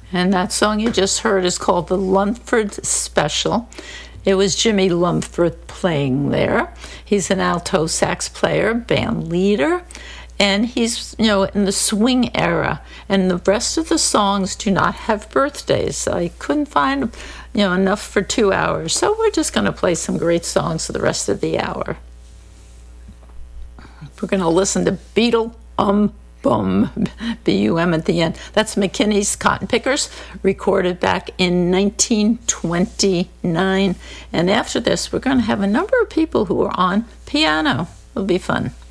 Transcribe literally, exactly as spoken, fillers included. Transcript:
And that song you just heard is called the Lumford Special. It was Jimmy Lumford playing there. He's an alto sax player, band leader, and he's, you know, in the swing era. And the rest of the songs do not have birthdays. I couldn't find, you know, enough for two hours. So we're just going to play some great songs for the rest of the hour. We're going to listen to Beetle Um Bum, B U M at the end. That's McKinney's Cotton Pickers, recorded back in nineteen twenty-nine. And after this, we're going to have a number of people who are on piano. It'll be fun.